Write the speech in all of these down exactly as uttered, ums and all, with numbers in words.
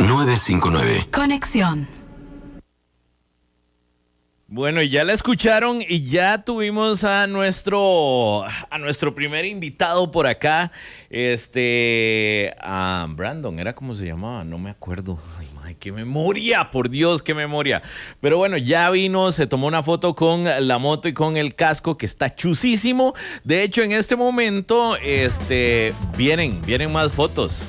nueve cinco nueve. Conexión. Bueno, y ya la escucharon y ya tuvimos a nuestro a nuestro primer invitado por acá, este, a Brandon, ¿era cómo se llamaba? No me acuerdo. Ay, madre, qué memoria, por Dios, qué memoria. Pero bueno, ya vino, se tomó una foto con la moto y con el casco que está chusísimo. De hecho, en este momento, este, vienen, vienen más fotos.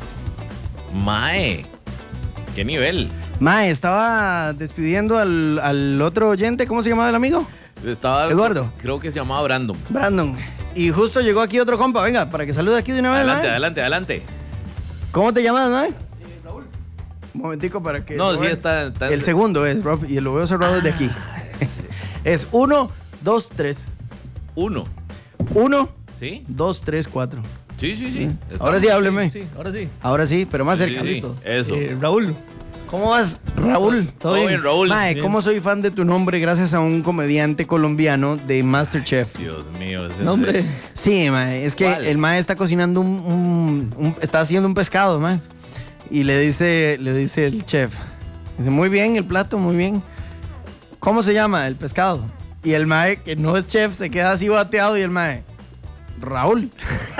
Mae, qué nivel. Mae, estaba despidiendo al, al otro oyente. ¿Cómo se llamaba el amigo? Estaba, Eduardo. Creo que se llamaba Brandon. Brandon. Y justo llegó aquí otro compa. Venga, para que salude aquí de una vez. Adelante, mae. adelante, adelante. ¿Cómo te llamas, mae? Eh, Raúl. Un momentico para que... No, lo sí vean. está, está- El segundo es, Rob, y lo veo cerrado desde aquí. Es uno, dos, tres. Uno. Uno, ¿Sí? dos, tres, cuatro. Sí, sí, sí. Ahora sí, hábleme. Sí, ahora sí. Ahora sí, pero más Sí, cerca. sí, Listo. Eso. Eh, Raúl. ¿Cómo vas, Raúl? Todo bien, Raúl. Mae, Bien. ¿cómo soy fan de tu nombre gracias a un comediante colombiano de MasterChef? Dios mío. ese- Nombre. Sí, mae, es que ¿Cuál? el mae está cocinando un, un- un- está haciendo un pescado, mae. Y le dice, le dice el chef, dice, muy bien el plato, muy bien. ¿Cómo se llama el pescado? Y el mae, que no es chef, se queda así bateado y el mae, Raúl.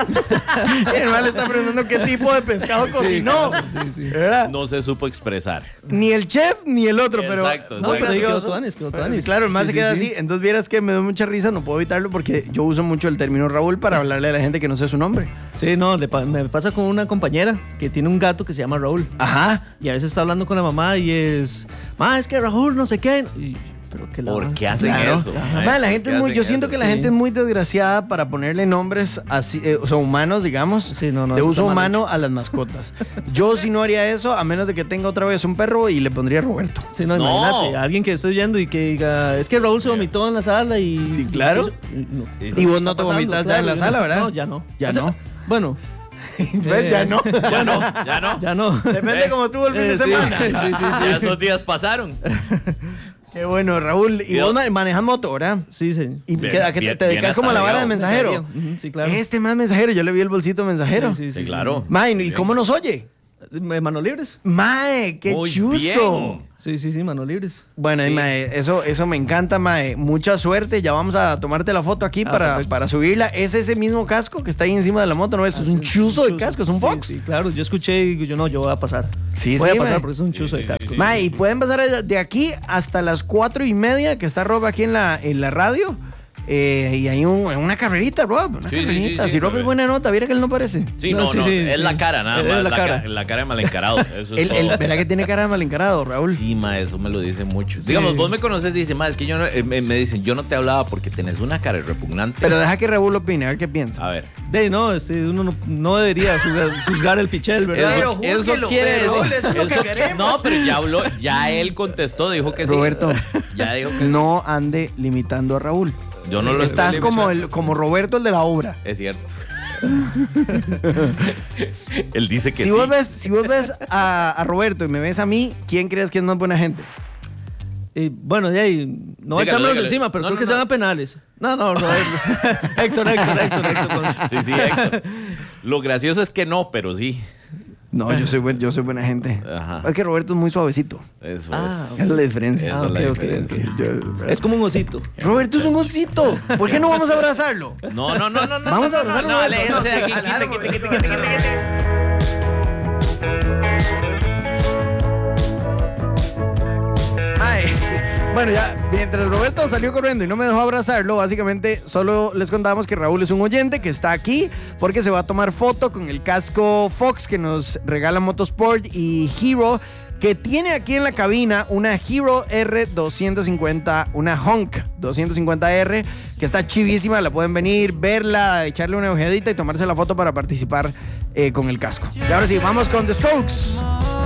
Y el mae le está preguntando qué tipo de pescado cocinó. Sí, sí. ¿Verdad? No se supo expresar. Ni el chef ni el otro, pero Exacto, muy exacto. Quedó gracioso. tuanis, quedó Pero, tuanis. claro, el más Sí, se sí, queda sí. así. Entonces vieras que me da mucha risa, no puedo evitarlo porque yo uso mucho el término Raúl para hablarle a la gente que no sé su nombre. Sí, no, le pa- me pasa con una compañera que tiene un gato que se llama Raúl. Ajá. Y a veces está hablando con la mamá y es, ma, es que Raúl no sé qué. Y, pero que la ¿Por qué hacen Claro. eso? Ajá. mae? Mae, la ¿Por gente qué es muy, hacen yo siento eso? que la Sí. gente es muy desgraciada para ponerle nombres así, eh, o sea, humanos, digamos, Sí, no, no, de eso uso está mal humano a las mascotas. Yo sí no haría eso, a menos de que tenga otra vez un perro y le pondría Roberto. Sí, no, No. imagínate, alguien que esté oyendo y que diga, es que Raúl se vomitó en la sala y... Sí, claro. y- no. Y vos no Está te pasando, vomitas ya en la claro, sala, ¿verdad? No, ya no. Ya O sea, no. Bueno. ¿Ves? Ya no. Ya no, ya no. Ya no. Depende Eh, cómo estuvo el fin eh, de sí. semana. Sí, sí, sí. Ya esos días pasaron. Qué bueno, Raúl. Y Yo- vos ma- manejas moto, ¿verdad? Sí, sí. Y Bien, que, a que te- bien, te dedicas bien como a la vara de atareado. mensajero. Ujú, sí, claro. Este más mensajero, yo le vi el bolsito mensajero. Sí, sí, Sí, claro. Mae, ¿y Bien. cómo nos oye? Eh, Manos libres. Mae, qué Muy chuzo. bien. Sí, sí, sí, manos libres. Bueno, y Sí. mae, eso, eso me encanta, mae. Mucha suerte. Ya vamos a tomarte la foto aquí Ah, para, perfecto. para subirla. Es ese mismo casco que está ahí encima de la moto, ¿no? Eso es un chuzo de casco, es un Sí, Fox. Sí, claro. Yo escuché y digo, yo no, yo voy a pasar. Sí, voy sí, a pasar mae. porque es un chuzo de casco. Mae, y pueden pasar de aquí hasta las cuatro y media que está Rob aquí en la, en la radio. Eh, y hay un- una carrerita, Rob. Una Sí, sí, carrerita. sí, sí, si Rob pero- es buena nota, mira que él no parece. Sí, No, no, sí, no. sí, es sí. la cara, nada Es más. la La, cara. cara. la cara de mal encarado. Eso es Él, todo. él, ¿verdad que tiene cara de mal encarado, Raúl? Sí, ma, eso me lo dicen mucho. Digamos, vos me conoces y dices, ma, es que yo no, eh, me, me dicen, yo no te hablaba porque tenés una cara repugnante. Pero deja que Raúl opine, a ver qué piensa. A ver. De no, este, uno no, no debería juzgar, juzgar el pichel, ¿verdad? Eso, Pero eso júzguelo, quiere pero decir. eso es lo que eso- queremos. no, pero ya habló, ya él contestó, dijo que sí. Roberto, Ya dijo que no ande limitando a Raúl. Yo no lo Estás estoy como, limitando. el, como Roberto, el de la obra. Es cierto. Él dice que Si sí. vos ves, si vos ves a, a Roberto y me ves a mí, ¿quién crees que es más buena gente? Y bueno, de ahí, no voy a Dígalo, echármelos dígalo. encima, pero No, creo no, que no. se van a penales. No, no, no. Héctor, Héctor, Héctor, Héctor. con- Sí, sí, Héctor. Lo gracioso es que no, pero sí. No, yo soy, buen- yo soy buena gente. Ajá. Es que Roberto es muy suavecito. Eso Ah, es. Esa es la diferencia. Esa Ah, es la ok, ok, diferencia. ok. Yo- Es como un osito. Roberto es un osito. ¿Por qué no vamos a abrazarlo? No, no, no, no, no. Vamos no, a abrazar no, no, a Roberto. aléjense de No, aquí, sí, quite, alárgame, quite, quite, Roberto, quite, quite, quite. Ay, bueno, ya, mientras Roberto salió corriendo y no me dejó abrazarlo, básicamente solo les contábamos que Raúl es un oyente que está aquí porque se va a tomar foto con el casco Fox que nos regala Motosport y Hero, que tiene aquí en la cabina una Hero R doscientos cincuenta, una Honk doscientos cincuenta R, que está chivísima, la pueden venir, verla, echarle una ojeadita y tomarse la foto para participar eh, con el casco. Y ahora sí, vamos con The Strokes.